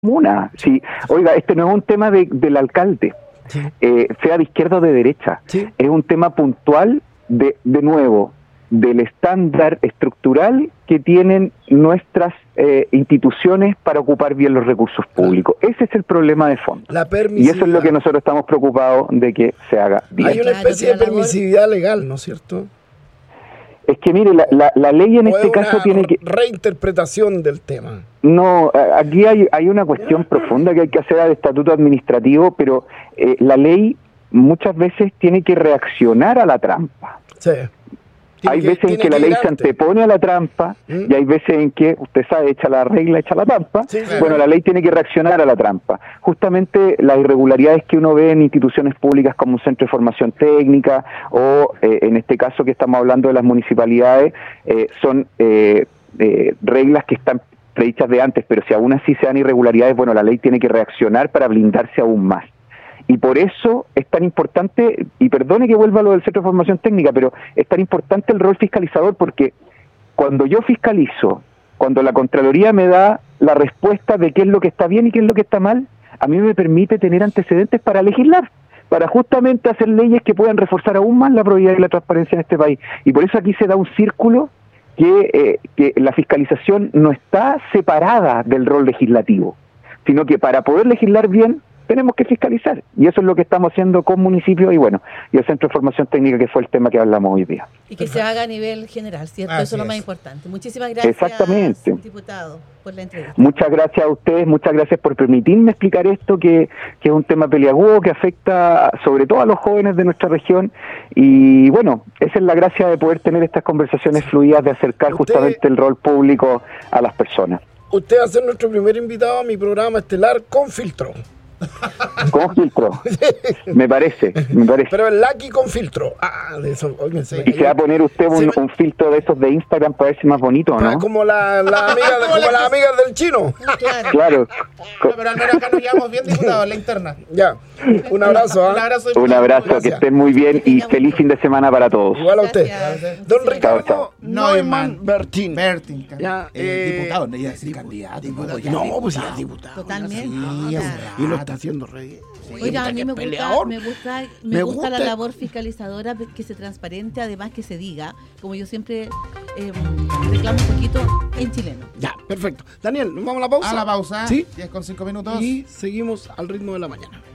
comuna. Sí, oiga, este no es un tema del alcalde, sí. Sea de izquierda o de derecha, sí. Es un tema puntual de nuevo, del estándar estructural que tienen nuestras instituciones para ocupar bien los recursos públicos. Ese es el problema de fondo. Y eso es lo que nosotros estamos preocupados de que se haga bien. Hay una especie de permisividad legal, ¿no es cierto? Es que mire, la ley en este caso tiene que... reinterpretación del tema. No, aquí hay una cuestión profunda que hay que hacer al estatuto administrativo, pero la ley muchas veces tiene que reaccionar a la trampa. Sí. Hay veces en que la ley se antepone a la trampa y hay veces en que, usted sabe, echa la regla, echa la trampa. Sí, claro. Bueno, la ley tiene que reaccionar a la trampa. Justamente las irregularidades que uno ve en instituciones públicas como un centro de formación técnica o en este caso que estamos hablando de las municipalidades son reglas que están predichas de antes, pero si aún así se dan irregularidades, bueno, la ley tiene que reaccionar para blindarse aún más. Y por eso es tan importante, y perdone que vuelva a lo del Centro de Formación Técnica, pero es tan importante el rol fiscalizador porque cuando yo fiscalizo, cuando la Contraloría me da la respuesta de qué es lo que está bien y qué es lo que está mal, a mí me permite tener antecedentes para legislar, para justamente hacer leyes que puedan reforzar aún más la probidad y la transparencia en este país. Y por eso aquí se da un círculo que la fiscalización no está separada del rol legislativo, sino que para poder legislar bien, tenemos que fiscalizar, y eso es lo que estamos haciendo con municipios y bueno, y el Centro de Formación Técnica, que fue el tema que hablamos hoy día. Y que se haga a nivel general, ¿cierto? Eso es lo más importante. Muchísimas gracias, exactamente, diputado, por la entrevista. Muchas gracias a ustedes, muchas gracias por permitirme explicar esto, que es un tema peliagudo, que afecta sobre todo a los jóvenes de nuestra región, y bueno, esa es la gracia de poder tener estas conversaciones fluidas, de acercar justamente el rol público a las personas. Usted va a ser nuestro primer invitado a mi programa estelar con filtro. Con filtro, me parece. Pero el Lucky con filtro. De eso, oigan, y se va a poner usted un filtro de esos de Instagram para verse más bonito, ¿no? Como la amiga como las amigas del chino. Claro. No, pero al menos acá nos llevamos bien, diputado, la interna. Ya. Un abrazo. Un abrazo, que estén muy bien y feliz fin de semana para todos. Igual a usted. Don Ricardo chao. Neumann Bertin. Ya, diputado, no iba a decir candidato. No, pues ya es diputado. Totalmente. Y lo está haciendo re. Oiga, a mí me gusta la labor fiscalizadora, que se transparente, además que se diga, como yo siempre reclamo un poquito en chileno. Ya, perfecto. Daniel, ¿nos vamos a la pausa? A la pausa, ¿sí? 10 con 5 minutos. Y seguimos al ritmo de la mañana.